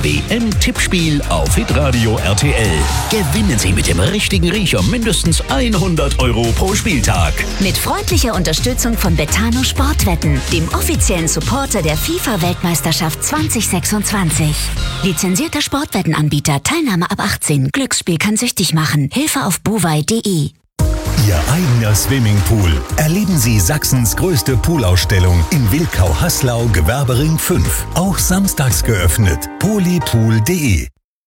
WM-Tippspiel auf Hitradio RTL. Gewinnen Sie mit dem richtigen Riecher mindestens 100 € pro Spieltag. Mit freundlicher Unterstützung von Betano Sportwetten, dem offiziellen Supporter der FIFA-Weltmeisterschaft 2026. Lizenzierter Sportwettenanbieter, Teilnahme ab 18. Glücksspiel kann süchtig machen. Hilfe auf buwei.de. Ihr eigener Swimmingpool. Erleben Sie Sachsens größte Poolausstellung in Wilkau-Haslau, Gewerbering 5. Auch samstags geöffnet. polypool.de.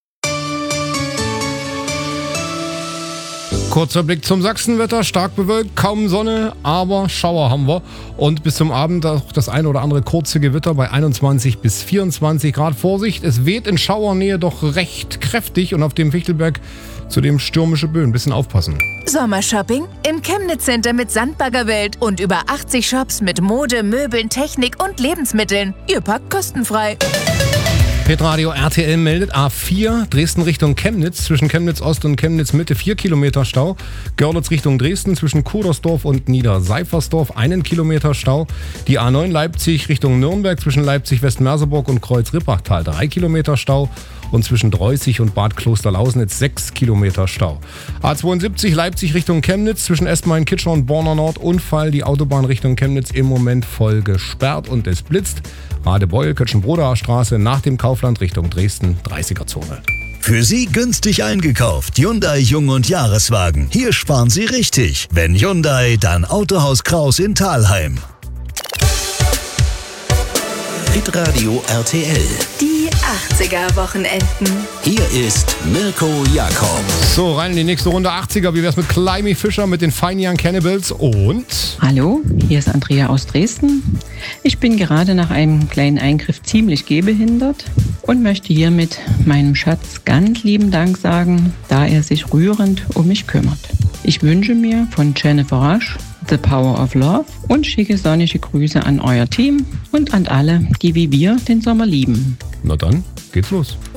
Kurzer Blick zum Sachsenwetter, stark bewölkt, kaum Sonne, aber Schauer haben wir. Und bis zum Abend auch das ein oder andere kurze Gewitter bei 21 bis 24 Grad. Vorsicht, es weht in Schauernähe doch recht kräftig und auf dem Fichtelberg zudem stürmische Böen. Ein bisschen aufpassen. Sommershopping im Chemnitz Center mit Sandbaggerwelt und über 80 Shops mit Mode, Möbeln, Technik und Lebensmitteln. Ihr packt kostenfrei. Hitradio RTL meldet A4 Dresden Richtung Chemnitz, zwischen Chemnitz Ost und Chemnitz Mitte 4 Kilometer Stau. Görlitz Richtung Dresden zwischen Kudersdorf und Niederseifersdorf 1 Kilometer Stau. Die A9 Leipzig Richtung Nürnberg zwischen Leipzig Westmerseburg und Kreuz-Rippachtal 3 Kilometer Stau. Und zwischen Dreußig und Bad Klosterlausnitz 6 Kilometer Stau. A72 Leipzig Richtung Chemnitz zwischen Estmain-Kitchener und Borner Nord Unfall. Die Autobahn Richtung Chemnitz im Moment voll gesperrt und es blitzt. Radebeul, Kötschenbrodaer Straße nach dem Kaufland Richtung Dresden 30er-Zone. Für Sie günstig eingekauft. Hyundai Jung- und Jahreswagen. Hier sparen Sie richtig. Wenn Hyundai, dann Autohaus Kraus in Thalheim. Hitradio RTL. Die 80er-Wochenenden. Hier ist Mirko Jakob. So, rein in die nächste Runde 80er. Wie wär's mit Climby Fisher, mit den Fine Young Cannibals und... Hallo, hier ist Andrea aus Dresden. Ich bin gerade nach einem kleinen Eingriff ziemlich gehbehindert und möchte hiermit meinem Schatz ganz lieben Dank sagen, da er sich rührend um mich kümmert. Ich wünsche mir von Jennifer Rush The Power of Love und schicke sonnige Grüße an euer Team und an alle, die wie wir den Sommer lieben. Na dann, geht's los.